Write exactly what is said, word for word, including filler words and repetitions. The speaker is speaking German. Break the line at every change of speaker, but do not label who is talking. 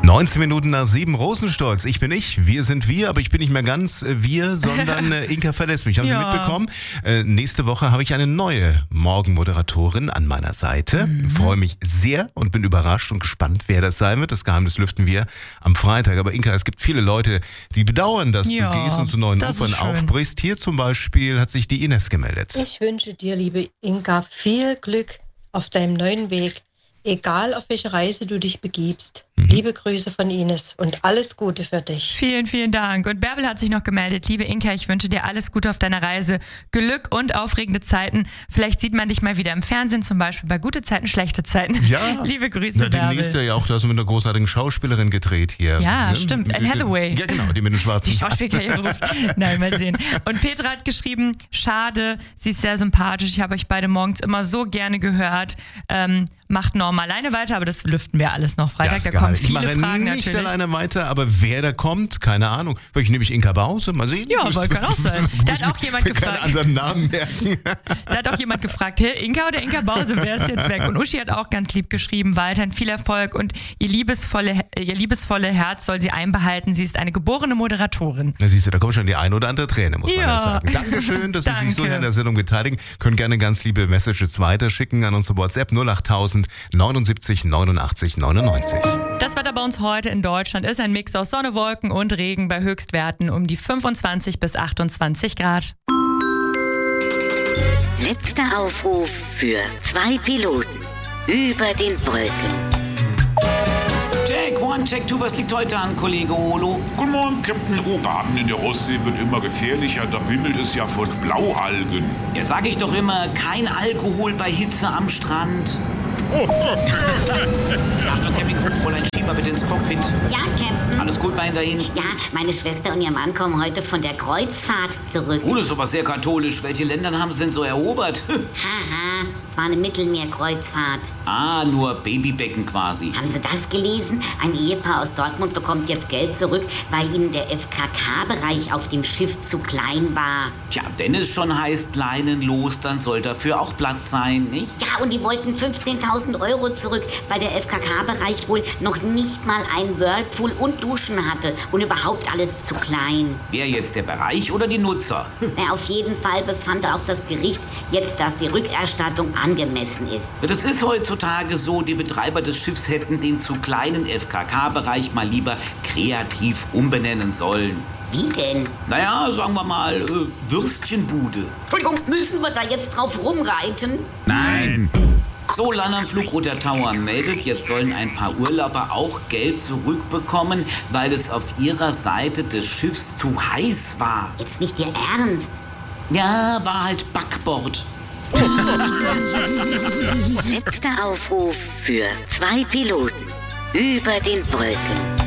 neunzehn Minuten nach sieben, Rosenstolz. Ich bin ich, wir sind wir, aber ich bin nicht mehr ganz äh, wir, sondern äh, Inka verlässt mich. Haben ja. Sie mitbekommen? Äh, nächste Woche habe ich eine neue Morgenmoderatorin an meiner Seite. Mhm. Freue mich sehr und bin überrascht und gespannt, wer das sein wird. Das Geheimnis lüften wir am Freitag. Aber Inka, es gibt viele Leute, die bedauern, dass
ja,
du gehst und zu neuen Ufern aufbrichst. Hier zum Beispiel hat sich die Ines gemeldet.
Ich wünsche dir, liebe Inka, viel Glück auf deinem neuen Weg. Egal, auf welche Reise du dich begibst. Mhm. Liebe Grüße von Ines und alles Gute für dich.
Vielen, vielen Dank. Und Bärbel hat sich noch gemeldet. Liebe Inka, ich wünsche dir alles Gute auf deiner Reise. Glück und aufregende Zeiten. Vielleicht sieht man dich mal wieder im Fernsehen, zum Beispiel bei gute Zeiten, schlechte Zeiten.
Ja.
Liebe Grüße,
Na,
Bärbel.
Demnächst ja auch, du hast mit einer großartigen Schauspielerin gedreht hier.
Ja,
ne?
stimmt. Anne Hathaway.
Ja, genau, die mit den schwarzen
Die Schauspielkarriere ruft. Nein, mal sehen. Und Petra hat geschrieben, schade, sie ist sehr sympathisch. Ich habe euch beide morgens immer so gerne gehört. Ähm, macht Norm alleine weiter, aber das lüften wir alles noch Freitag. Da kommen viele
ich mache
Fragen
nicht
natürlich.
alleine weiter, aber wer da kommt, keine Ahnung. Vielleicht nehme ich Inka Bause, mal sehen.
Ja, aber kann auch sein. Da hat auch jemand
gefragt.
gefragt.
Keinen anderen Namen merken.
Da hat auch jemand gefragt, hey, Inka oder Inka Bause, wer ist jetzt weg? Und Uschi hat auch ganz lieb geschrieben, weiterhin viel Erfolg und ihr liebesvolle, ihr liebesvolle Herz soll sie einbehalten. Sie ist eine geborene Moderatorin.
Na siehst du, da kommt schon die eine oder andere Träne, muss
ja.
man ja sagen. Dankeschön, dass Sie
Danke.
sich so in der Sendung beteiligen. Können gerne ganz liebe Messages weiterschicken an unsere WhatsApp null acht null null neun neunundachtzig neunundneunzig.
Das Wetter bei uns heute in Deutschland ist ein Mix aus Sonne, Wolken und Regen bei Höchstwerten um die fünfundzwanzig bis achtundzwanzig Grad.
Letzter Aufruf für zwei Piloten über den Wolken.
Check, one, check, two, was liegt heute an, Kollege Olo?
Guten Morgen, Captain O. Baden in der Ostsee wird immer gefährlicher, da wimmelt es ja von Blaualgen.
Ja, sag ich doch immer, kein Alkohol bei Hitze am Strand. Achtung, Campingcrew, Fräulein Schieber bitte ins Cockpit.
Ja, Captain.
Alles gut bei Ihnen dahin?
Ja, meine Schwester und ihr Mann kommen heute von der Kreuzfahrt zurück.
Oh, das ist aber sehr katholisch. Welche Länder haben Sie denn so erobert?
Haha, es war eine Mittelmeerkreuzfahrt.
Ah, nur Babybecken quasi.
Haben Sie das gelesen? Ein Ehepaar aus Dortmund bekommt jetzt Geld zurück, weil ihnen der F K K-Bereich auf dem Schiff zu klein war.
Tja, wenn es schon heißt leinenlos, dann soll dafür auch Platz sein, nicht?
Ja, und die wollten fünfzehntausend Euro zurück, weil der F K K-Bereich wohl noch nicht mal einen Whirlpool und Duschen hatte und überhaupt alles zu klein.
Wer jetzt, der Bereich oder die Nutzer?
Na, auf jeden Fall befand auch das Gericht jetzt, dass die Rückerstattung angemessen ist.
Das ist heutzutage so, die Betreiber des Schiffs hätten den zu kleinen F K K-Bereich mal lieber kreativ umbenennen sollen.
Wie denn?
Naja, sagen wir mal, äh, Würstchenbude.
Entschuldigung, müssen wir da jetzt drauf rumreiten?
Nein! So, London Flugroute Tower meldet, jetzt sollen ein paar Urlauber auch Geld zurückbekommen, weil es auf ihrer Seite des Schiffs zu heiß war.
Jetzt nicht Ihr Ernst?
Ja, war halt Backbord.
Letzter Aufruf für zwei Piloten über den Wolken.